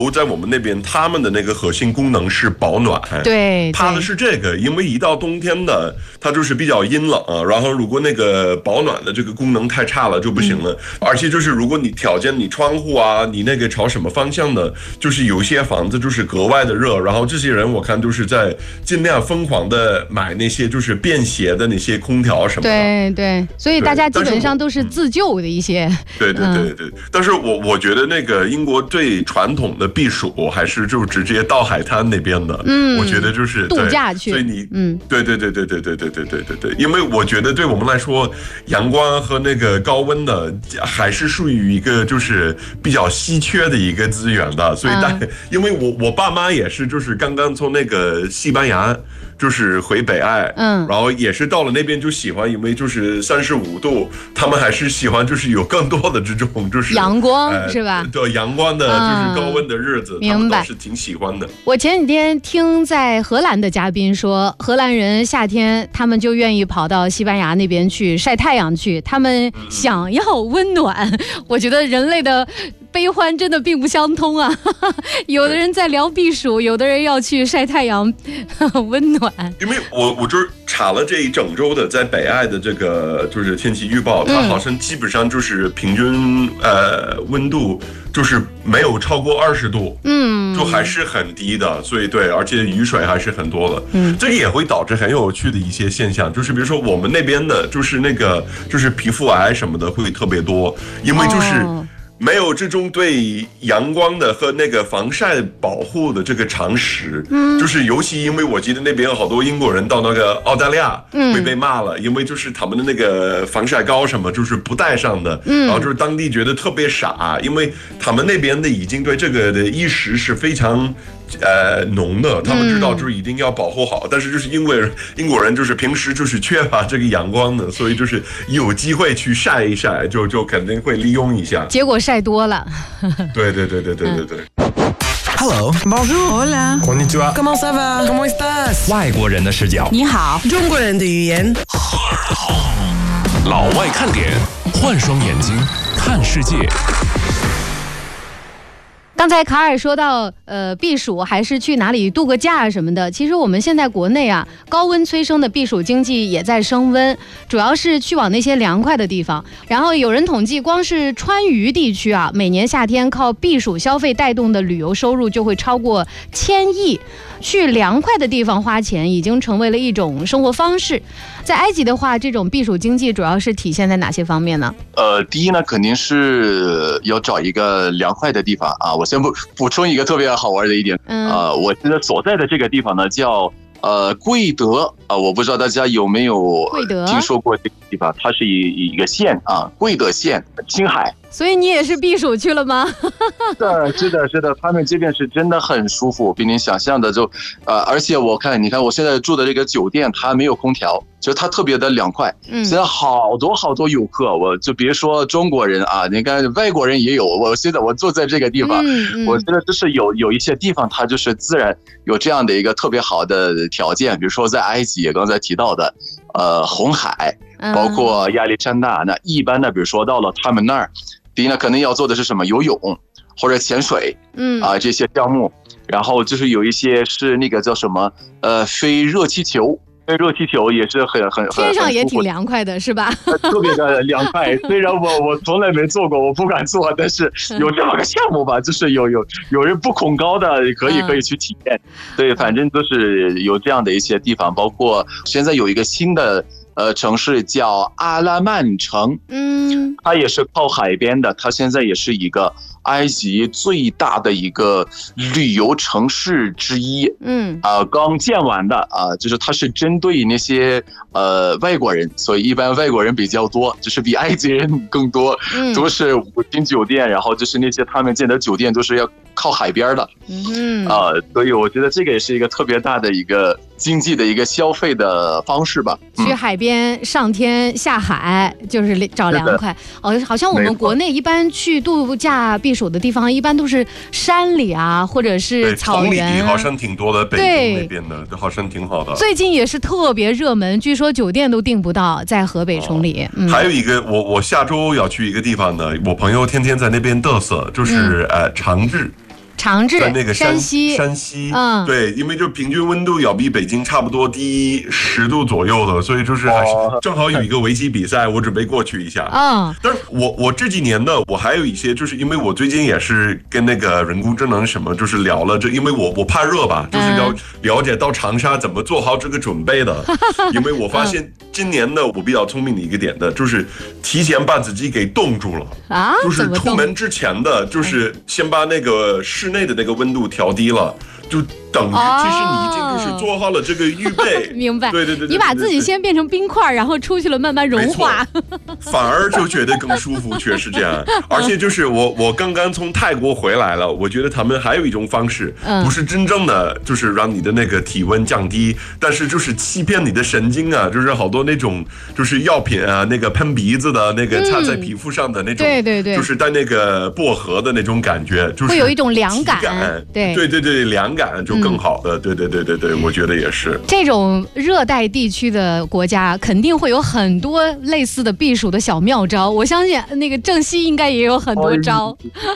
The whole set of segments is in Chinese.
在我们那边，他们的那个核心功能是保暖， 对， 怕的是这个，因为一到冬天的，它就是比较阴冷，然后如果那个保暖的这个功能太差了就不行了，而且就是如果你条件你窗户啊，你那个朝什么方向的，就是有些房子就是格外的热，然后这些人我看都是在尽量疯狂的买那些就是便携的那些空调什么的， 对对，所以大家基本上都是自救的一些， 对，但是我觉得那个英国最传统的避暑还是就直接到海滩那边的，我觉得就是度假去， 所以你，对，因为我觉得对我们来说，阳光和那个高温的还是属于一个就是比较稀缺的一个资源的，所以因为我爸妈也是就是刚刚从那个西班牙就是回北爱，然后也是到了那边就喜欢，因为就是35度，他们还是喜欢就是有更多的这种就是阳光，是吧？ 对，阳光的就是高温的日子，他们都是挺喜欢的。 我前几天听在荷兰的嘉宾说，荷兰人夏天他们就愿意跑到西班牙那边去晒太阳去，他们想要温暖。我觉得人类的悲欢真的并不相通啊！有的人在聊避暑，有的人要去晒太阳，温暖。 因为我就是查了这一整周的在北爱的这个就是天气预报，它好像基本上就是平均温度就是没有超过20度，就还是很低的，所以对，而且雨水还是很多的，这个也会导致很有趣的一些现象，就是比如说我们那边的就是那个就是皮肤癌什么的会特别多，因为就是没有这种对阳光的和那个防晒保护的这个常识，就是尤其因为我记得那边有好多英国人到那个澳大利亚会被骂了，因为就是他们的那个防晒膏什么就是不带上的，然后就是当地觉得特别傻，因为他们那边的已经对这个的意识是非常浓的，他们知道就是一定要保护好，但是就是因为英国人就是平时就是缺乏这个阳光的，所以就是有机会去晒一晒，就肯定会利用一下， 结果晒多了。 对。 Hello, bonjour, hola, konnichiwa, comment ça va, comment estás？ 外国人的视角， 你好， 中国人的语言。 老外看点，换双眼睛看世界。 刚才卡尔说到，避暑还是去哪里度个假什么的。其实我们现在国内啊，高温催生的避暑经济也在升温，主要是去往那些凉快的地方。然后有人统计，光是川渝地区啊，每年夏天靠避暑消费带动的旅游收入就会超过1000亿。去凉快的地方花钱已经成为了一种生活方式。在埃及的话，这种避暑经济主要是体现在哪些方面呢？ 第一呢，肯定是要找一个凉快的地方啊。我先补充一个特别好玩的一点，我现在所在的这个地方呢叫贵德啊，我不知道大家有没有听说过这个地方，它是一个县啊，贵德县，青海。 所以你也是避暑去了吗？ 是的，他们这边是真的很舒服，比你想象的就，而且你看我现在住的这个酒店，它没有空调，就它特别的凉快。现在好多游客，我就别说中国人啊，你看外国人也有。现在我坐在这个地方，我觉得就是有一些地方它就是自然有这样的一个特别好的条件，比如说在埃及刚才提到的，红海，包括亚历山大，那一般的比如说到了他们那儿。第一呢，可能要做的是什么？游泳或者潜水，这些项目。然后就是有一些是那个叫什么，飞热气球。飞热气球也是很天上也挺凉快的，是吧？ 特别的凉快。虽然我从来没做过，我不敢做，但是有这么个项目吧，就是有人不恐高的可以去体验。对，反正就是有这样的一些地方，包括现在有一个新的。城市叫阿拉曼城，它也是靠海边的，它现在也是一个埃及最大的一个旅游城市之一，刚建完的啊，就是它是针对那些外国人，所以一般外国人比较多，就是比埃及人更多，都是5星酒店，然后就是那些他们建的酒店都是要靠海边的，所以我觉得这个也是一个特别大的一个经济的一个消费的方式吧。 去海边上天下海就是找凉快。好像我们国内一般去度假避暑的地方，一般都是山里啊，或者是草原好像挺多的，北京那边的好像挺好的。 最近也是特别热门，据说酒店都订不到，在河北崇礼。 还有一个，我下周要去一个地方呢，我朋友天天在那边嘚瑟，就是长治。 长治在那个山西， 对，因为就平均温度要比北京差不多低10度左右的，所以就是还是正好有一个围棋比赛，我准备过去一下。但是我这几年呢，我还有一些，就是因为我最近也是跟那个人工智能什么，就是聊了因为我怕热吧，就是了解到长沙怎么做好这个准备的，因为我发现今年呢，我比较聪明的一个点的，就是提前把自己给冻住了啊，就是出门之前的，就是先把那个室内的那个温度调低了，就等于其实你已经就是做好了这个预备。 明白， 对， 你把自己先变成冰块，然后出去了慢慢融化， 反而就觉得更舒服，确实这样。而且就是我刚刚从泰国回来了，我觉得他们还有一种方式，不是真正的就是让你的那个体温降低，但是就是欺骗你的神经啊，就是好多那种就是药品啊，那个喷鼻子的那个擦在皮肤上的那种， 对， 就是带那个薄荷的那种感觉，就是会有一种凉感， 对，凉感就更好的，对，我觉得也是。 这种热带地区的国家肯定会有很多类似的避暑的小妙招，我相信那个郑熙应该也有很多招。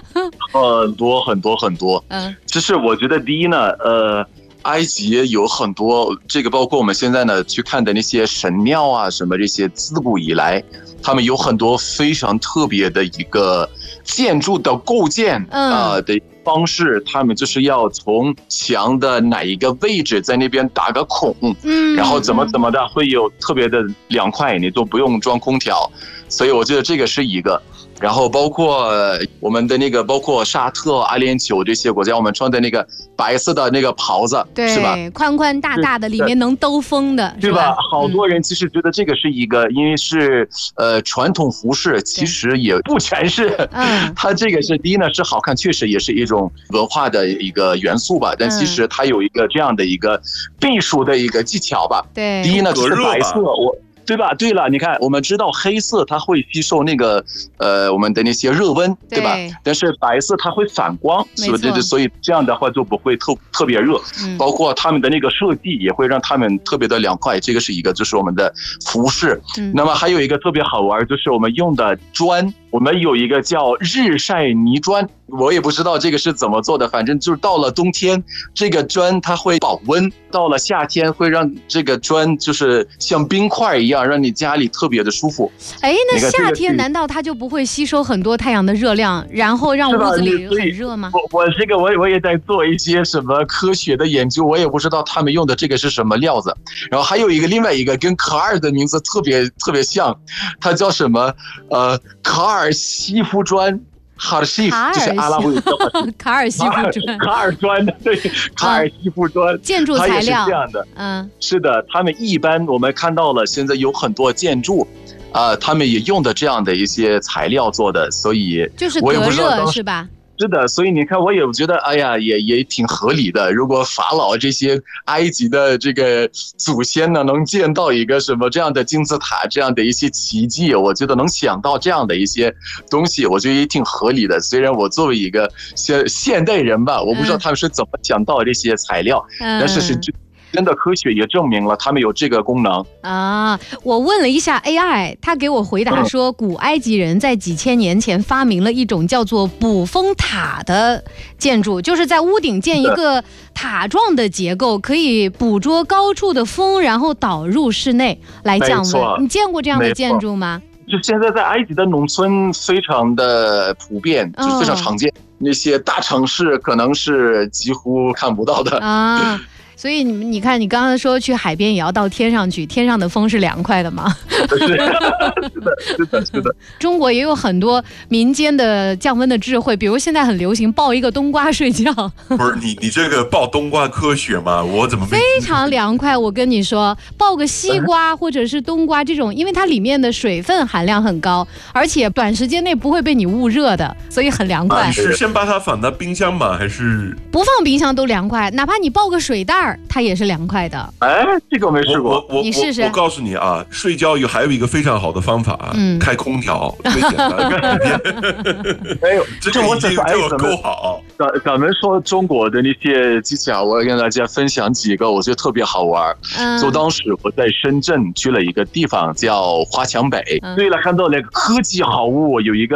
很多。就是我觉得第一呢，埃及有很多这个，包括我们现在呢去看的那些神庙啊什么这些，自古以来他们有很多非常特别的一个建筑的构建的方式，他们就是要从墙的哪一个位置在那边打个孔，然后怎么的会有特别的凉快，你都不用装空调，所以我觉得这个是一个。然后包括我们的那个，包括沙特、阿联酋这些国家，我们穿的那个白色的那个袍子， 对， 是吧？ 宽宽大大的，里面能兜风的， 对吧？好多人其实觉得这个是一个，因为是传统服饰，其实也不全是。它这个是第一呢是好看，确实也是一种文化的一个元素吧。但其实它有一个这样的一个避暑的一个技巧吧。 对， 第一呢就是白色，对吧？对了，你看，我们知道黑色它会吸收那个我们的那些热温，对吧？但是白色它会反光，所以这样的话就不会特别热。包括他们的那个设计也会让他们特别的凉快，这个是一个，就是我们的服饰。那么还有一个特别好玩，就是我们用的砖，我们有一个叫日晒泥砖，我也不知道这个是怎么做的，反正就是到了冬天，这个砖它会保温；到了夏天，会让这个砖就是像冰块一样，让你家里特别的舒服。 那夏天难道它就不会吸收很多太阳的热量，然后让屋子里很热吗？ 我也在做一些什么科学的研究，我也不知道他们用的这个是什么料子。然后还有另外一个跟卡尔的名字特别像，它叫什么？卡尔西夫砖。卡尔西夫就是阿拉伯语叫卡尔西夫砖， 卡尔砖，对，卡尔西夫砖， 建筑材料，它也是这样的。是的，他们一般我们看到了，现在有很多建筑，他们也用的这样的一些材料做的，所以就是隔热是吧？ 是的，所以你看，我也觉得，哎呀，也挺合理的。如果法老这些埃及的这个祖先呢，能见到一个什么这样的金字塔，这样的一些奇迹，我觉得能想到这样的一些东西，我觉得也挺合理的。虽然我作为一个现代人吧，我不知道他们是怎么想到这些材料，但是真的科学也证明了他们有这个功能啊！我问了一下 AI， 他给我回答说，古埃及人在几千年前发明了一种叫做捕风塔的建筑，就是在屋顶建一个塔状的结构，可以捕捉高处的风，然后导入室内来降温。你见过这样的建筑吗？ 就现在在埃及的农村非常的普遍，就非常常见。那些大城市可能是几乎看不到的啊。所以你看，你刚刚说去海边也要到天上去，天上的风是凉快的吗？ 是的。 中国也有很多民间的降温的智慧，比如现在很流行抱一个冬瓜睡觉。 不是你这个抱冬瓜科学吗？我怎么非常凉快？我跟你说，抱个西瓜或者是冬瓜这种，因为它里面的水分含量很高，而且短时间内不会被你捂热的，所以很凉快。 你是先把它放到冰箱吗？还是不放冰箱都凉快？哪怕你抱个水袋，它也是凉快的。 这个我没试过， 你试试。 我告诉你啊，睡觉还有一个非常好的方法，开空调最简单。 没有， 这个已经就够好。 咱们说中国的那些技巧，我要跟大家分享几个，我觉得特别好玩。就当时我在深圳去了一个地方叫华强北，对了，看到那个科技好物，有一个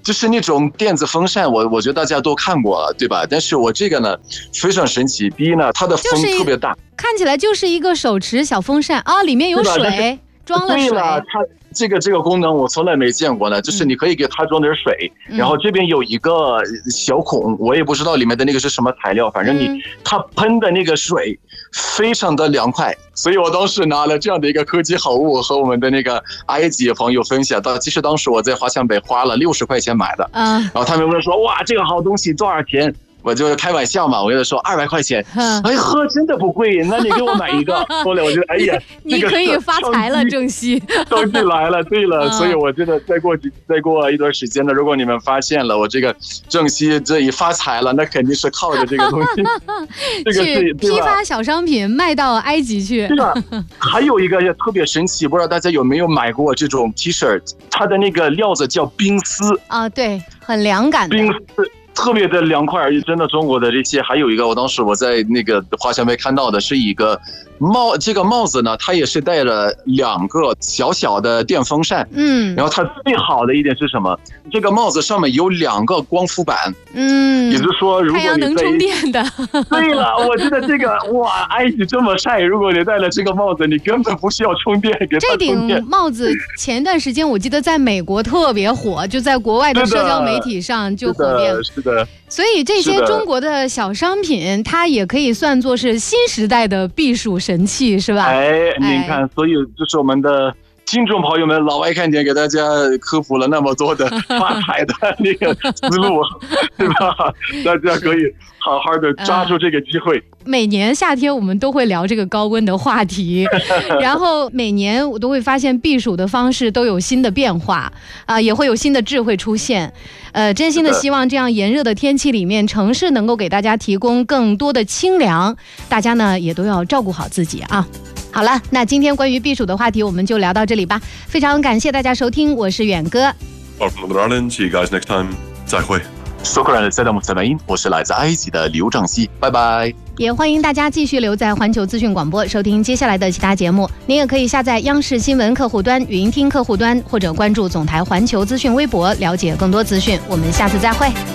就是那种电子风扇，我觉得大家都看过了，对吧？但是我这个呢非常神奇。第一呢，它的风特别大， 看起来就是一个手持小风扇啊，里面有水，装了水。 对了，它这个功能我从来没见过呢，就是你可以给它装点水，然后这边有一个小孔，我也不知道里面的那个是什么材料，反正它喷的那个水非常的凉快，所以我当时拿了这样的一个科技好物和我们的那个埃及朋友分享到，其实当时我在华强北花了60块钱买的，然后他们问说哇这个好东西多少钱？我就开玩笑嘛，我跟他说200块钱，哎呵，真的不贵，那你给我买一个。后来我觉得，哎呀， 你可以发财了，郑熙， 东西来了。对了，所以我觉得再过一段时间呢，如果你们发现了我这个郑熙这一发财了，那肯定是靠着这个东西，这个去批发小商品卖到埃及去。 对吧？还有一个也特别神奇，不知道大家有没有买过这种 T 恤，它的那个料子叫冰丝啊，对，很凉感的。 冰丝。特别的凉快，而且真的中国的这些，还有一个我当时我在那个华强北看到的是一个这个帽子呢，它也是带了2个小小的电风扇，然后它最好的一点是什么？这个帽子上面有2个光伏板，也就是说，如果你太阳能充电的。 对了，我觉得这个哇，埃及这么晒，如果你戴了这个帽子，你根本不需要充电给它充电。 这顶帽子前一段时间我记得在美国特别火，就在国外的社交媒体上就火遍了。 是的。 所以这些中国的小商品，它也可以算作是新时代的避暑神器，是吧？ 您看，所以就是我们的听众朋友们，老外看点给大家科普了那么多的发财的那个思路，对吧？大家可以好好的抓住这个机会。 每年夏天我们都会聊这个高温的话题，然后每年我都会发现避暑的方式都有新的变化也会有新的智慧出现。真心的希望这样炎热的天气里面，城市能够给大家提供更多的清凉，大家呢也都要照顾好自己啊。好了，那今天关于避暑的话题我们就聊到这里吧。非常感谢大家收听，我是远哥。 See you guys next time. 再会。 Shukran Saddam Hussein， 我是来自埃及的刘正熙，拜拜。 也欢迎大家继续留在环球资讯广播收听接下来的其他节目。您也可以下载央视新闻客户端、语音听客户端，或者关注总台环球资讯微博了解更多资讯。我们下次再会。